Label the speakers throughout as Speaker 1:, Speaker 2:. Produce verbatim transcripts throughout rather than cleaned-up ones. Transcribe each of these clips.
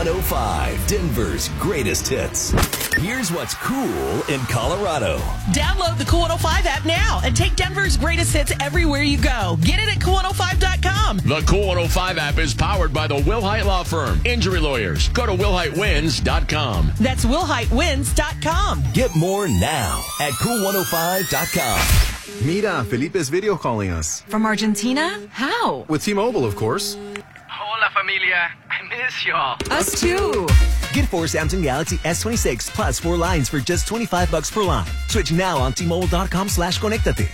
Speaker 1: one oh five, Denver's greatest hits. Here's what's cool in Colorado.
Speaker 2: Download the Cool one oh five app now and take Denver's greatest hits everywhere you go. Get it at cool one oh five dot com.
Speaker 3: The Cool one oh five app is powered by the Wilhite Law Firm. Injury lawyers. Go to wilhite wins dot com.
Speaker 2: That's wilhite wins dot com.
Speaker 1: Get more now at cool one oh five dot com.
Speaker 4: Mira, Felipe's video calling us.
Speaker 5: From Argentina? How?
Speaker 4: With T-Mobile, of course.
Speaker 6: Hola, familia. I miss y'all.
Speaker 5: Us too.
Speaker 7: Get four Samsung Galaxy S twenty-six plus four lines for just twenty-five bucks per line. Switch now on T Mobile dot com slash conectate.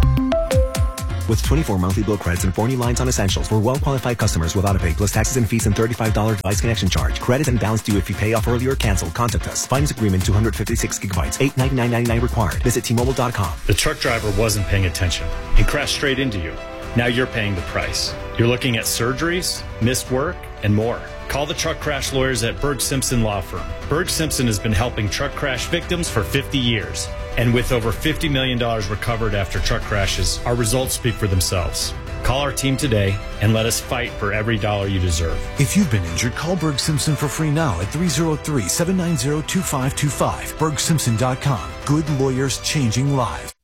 Speaker 7: With twenty-four monthly bill credits and four new lines on essentials for well-qualified customers with AutoPay plus taxes and fees and thirty-five dollars device connection charge. Credit and balance due if you pay off early or cancel. Contact us. Finance agreement two hundred fifty-six gigabytes. eight ninety-nine ninety-nine required. Visit T Mobile dot com.
Speaker 8: The truck driver wasn't paying attention and crashed straight into you. Now you're paying the price. You're looking at surgeries, missed work, and more. Call the truck crash lawyers at Berg Simpson Law Firm. Berg Simpson has been helping truck crash victims for fifty years. And with over fifty million dollars recovered after truck crashes, our results speak for themselves. Call our team today and let us fight for every dollar you deserve.
Speaker 9: If you've been injured, call Berg Simpson for free now at three oh three, seven nine zero, two five two five. Berg Simpson dot com. Good lawyers changing lives.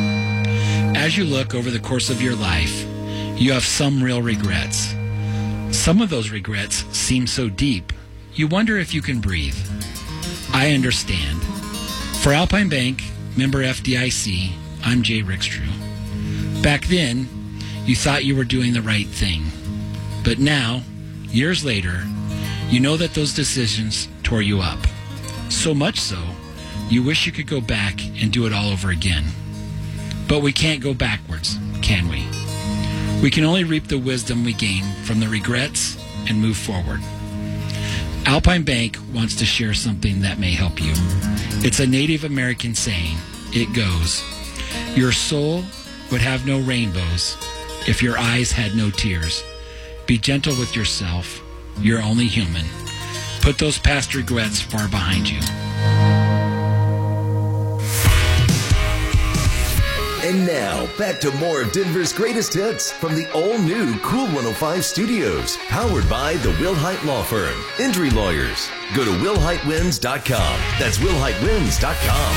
Speaker 10: As you look over the course of your life, you have some real regrets. Some of those regrets seem so deep, you wonder if you can breathe. I understand. For Alpine Bank, member F D I C, I'm Jay Rickstrew. Back then, you thought you were doing the right thing. But now, years later, you know that those decisions tore you up. So much so, you wish you could go back and do it all over again. But we can't go backwards, can we? We can only reap the wisdom we gain from the regrets and move forward. Alpine Bank wants to share something that may help you. It's a Native American saying. It goes, your soul would have no rainbows if your eyes had no tears. Be gentle with yourself. You're only human. Put those past regrets far behind you.
Speaker 1: And now, back to more of Denver's greatest hits from the all-new Cool one oh five studios, powered by the Wilhite Law Firm. Injury lawyers. Go to wilhite wins dot com. That's wilhite wins dot com.